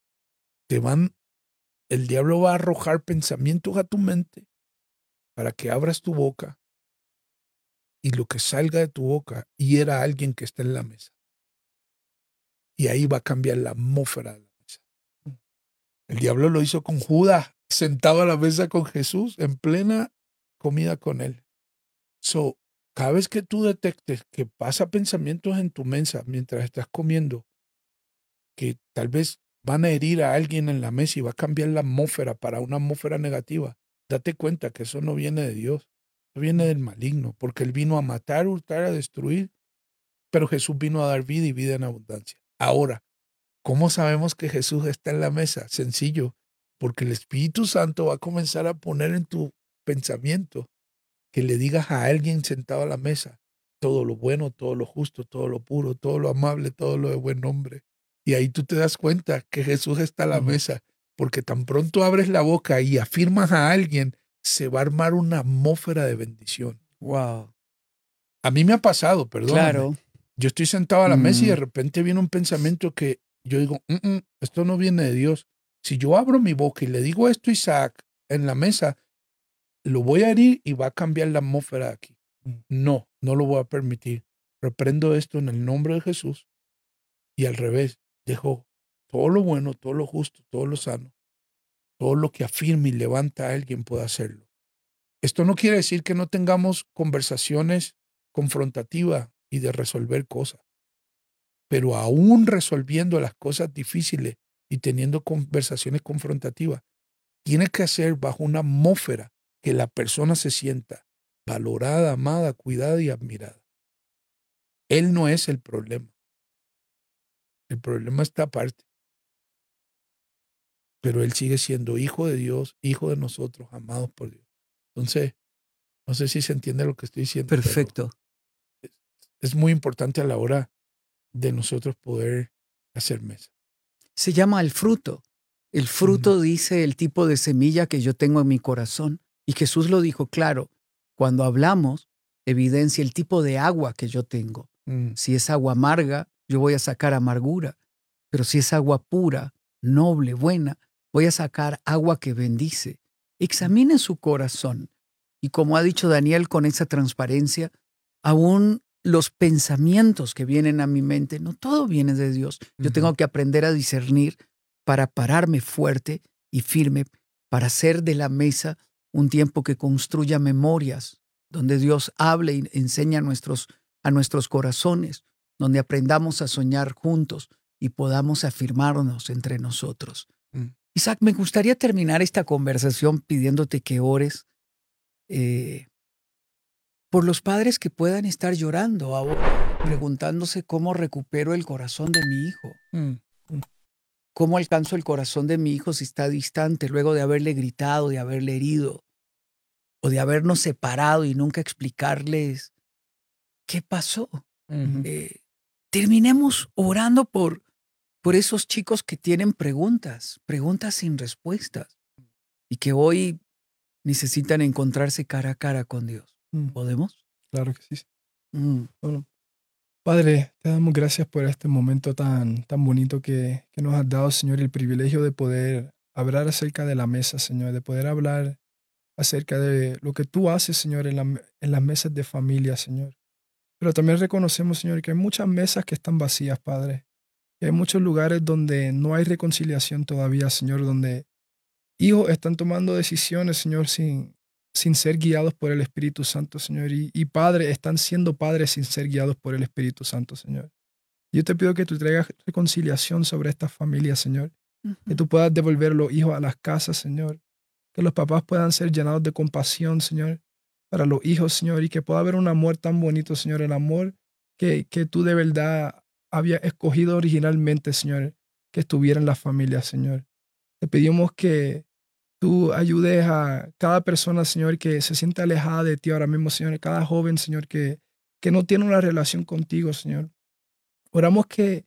el diablo va a arrojar pensamientos a tu mente para que abras tu boca y lo que salga de tu boca hiera a alguien que está en la mesa. Y ahí va a cambiar la atmósfera de la mesa. El diablo lo hizo con Judas, sentado a la mesa con Jesús, en plena comida con él. Cada vez que tú detectes que pasa pensamientos en tu mesa mientras estás comiendo, que tal vez van a herir a alguien en la mesa y va a cambiar la atmósfera para una atmósfera negativa, date cuenta que eso no viene de Dios, eso viene del maligno, porque Él vino a matar, hurtar, a destruir, pero Jesús vino a dar vida y vida en abundancia. Ahora, ¿cómo sabemos que Jesús está en la mesa? Sencillo, porque el Espíritu Santo va a comenzar a poner en tu pensamiento que le digas a alguien sentado a la mesa todo lo bueno, todo lo justo, todo lo puro, todo lo amable, todo lo de buen nombre. Y ahí tú te das cuenta que Jesús está a la mesa porque tan pronto abres la boca y afirmas a alguien, se va a armar una atmósfera de bendición.
Wow.
A mí me ha pasado, perdóname.
Claro.
Yo estoy sentado a la mesa y de repente viene un pensamiento que yo digo, esto no viene de Dios. Si yo abro mi boca y le digo esto a Isaac en la mesa, lo voy a herir y va a cambiar la atmósfera de aquí. No lo voy a permitir. Reprendo esto en el nombre de Jesús y al revés, dejo todo lo bueno, todo lo justo, todo lo sano, todo lo que afirme y levanta a alguien pueda hacerlo. Esto no quiere decir que no tengamos conversaciones confrontativas y de resolver cosas, pero aún resolviendo las cosas difíciles y teniendo conversaciones confrontativas, tiene que ser bajo una atmósfera que la persona se sienta valorada, amada, cuidada y admirada. Él no es el problema. El problema está aparte. Pero él sigue siendo hijo de Dios, hijo de nosotros, amados por Dios. Entonces, no sé si se entiende lo que estoy diciendo.
Perfecto.
Es muy importante a la hora de nosotros poder hacer mesa.
Se llama el fruto. El fruto dice el tipo de semilla que yo tengo en mi corazón. Y Jesús lo dijo claro. Cuando hablamos, evidencia el tipo de agua que yo tengo. Si es agua amarga, yo voy a sacar amargura. Pero si es agua pura, noble, buena, voy a sacar agua que bendice. Examine su corazón. Y como ha dicho Daniel con esa transparencia, aún los pensamientos que vienen a mi mente, no todo viene de Dios. Yo tengo que aprender a discernir para pararme fuerte y firme, para hacer de la mesa un tiempo que construya memorias, donde Dios hable y enseña a nuestros corazones, donde aprendamos a soñar juntos y podamos afirmarnos entre nosotros. Isaac, me gustaría terminar esta conversación pidiéndote que ores por los padres que puedan estar llorando ahora, preguntándose cómo recupero el corazón de mi hijo. ¿Cómo alcanzo el corazón de mi hijo si está distante luego de haberle gritado, de haberle herido o de habernos separado y nunca explicarles qué pasó? Terminemos orando por esos chicos que tienen preguntas sin respuestas y que hoy necesitan encontrarse cara a cara con Dios. ¿Podemos?
Claro que sí. Bueno, Padre, te damos gracias por este momento tan bonito que nos has dado, Señor, el privilegio de poder hablar acerca de la mesa, Señor, de poder hablar acerca de lo que tú haces, Señor, en las mesas de familia, Señor. Pero también reconocemos, Señor, que hay muchas mesas que están vacías, Padre. Que hay muchos lugares donde no hay reconciliación todavía, Señor, donde hijos están tomando decisiones, Señor, sin ser guiados por el Espíritu Santo, Señor. Y padres están siendo padres sin ser guiados por el Espíritu Santo, Señor. Yo te pido que tú traigas reconciliación sobre estas familias, Señor. Que tú puedas devolver los hijos a las casas, Señor. Que los papás puedan ser llenados de compasión, Señor, para los hijos, Señor. Y que pueda haber un amor tan bonito, Señor. El amor que tú de verdad habías escogido originalmente, Señor, que estuviera en las familias, Señor. Te pedimos que tú ayudes a cada persona, Señor, que se sienta alejada de ti ahora mismo, Señor. Cada joven, Señor, que no tiene una relación contigo, Señor. Oramos que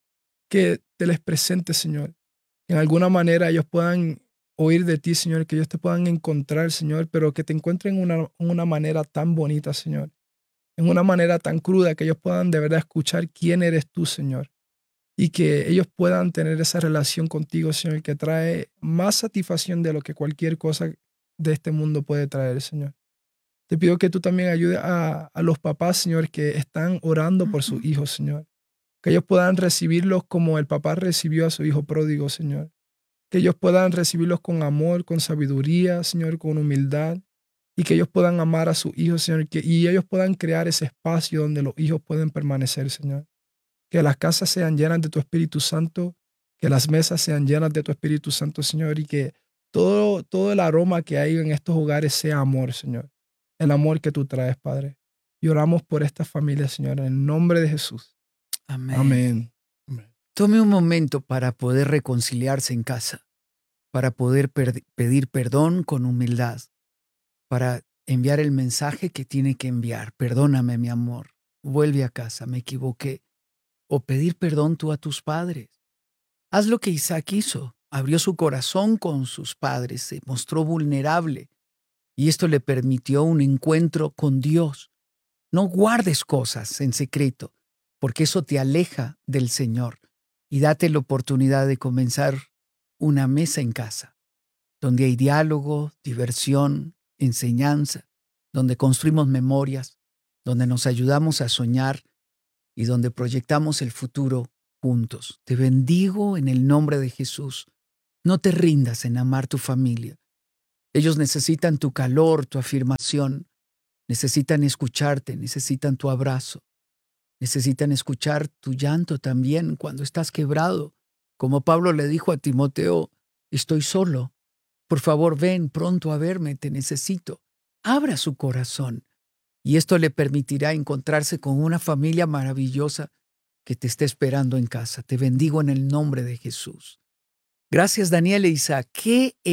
te les presentes, Señor. Que en alguna manera ellos puedan oír de ti, Señor. Que ellos te puedan encontrar, Señor. Pero que te encuentren en una manera tan bonita, Señor. En una manera tan cruda que ellos puedan de verdad escuchar quién eres tú, Señor. Y que ellos puedan tener esa relación contigo, Señor, que trae más satisfacción de lo que cualquier cosa de este mundo puede traer, Señor. Te pido que tú también ayudes a los papás, Señor, que están orando por sus hijos, Señor. Que ellos puedan recibirlos como el papá recibió a su hijo pródigo, Señor. Que ellos puedan recibirlos con amor, con sabiduría, Señor, con humildad. Y que ellos puedan amar a sus hijos, Señor. Y ellos puedan crear ese espacio donde los hijos pueden permanecer, Señor. Que las casas sean llenas de tu Espíritu Santo, que las mesas sean llenas de tu Espíritu Santo, Señor, y que todo el aroma que hay en estos hogares sea amor, Señor. El amor que tú traes, Padre. Y oramos por esta familia, Señor, en el nombre de Jesús.
Amén. Tome un momento para poder reconciliarse en casa, para poder pedir perdón con humildad, para enviar el mensaje que tiene que enviar. Perdóname, mi amor. Vuelve a casa, me equivoqué. O pedir perdón tú a tus padres. Haz lo que Isaac hizo. abrió su corazón con sus padres, se mostró vulnerable y esto le permitió un encuentro con Dios. No guardes cosas en secreto, porque eso te aleja del Señor, y date la oportunidad de comenzar una mesa en casa, donde hay diálogo, diversión, enseñanza, donde construimos memorias, donde nos ayudamos a soñar y donde proyectamos el futuro juntos. Te bendigo en el nombre de Jesús. No te rindas en amar tu familia. Ellos necesitan tu calor, tu afirmación, necesitan escucharte, necesitan tu abrazo, necesitan escuchar tu llanto también cuando estás quebrado. Como Pablo le dijo a Timoteo, estoy solo. Por favor, ven pronto a verme, te necesito. Abra su corazón y esto le permitirá encontrarse con una familia maravillosa que te está esperando en casa. Te bendigo en el nombre de Jesús. Gracias, Daniel e Isaac. Qué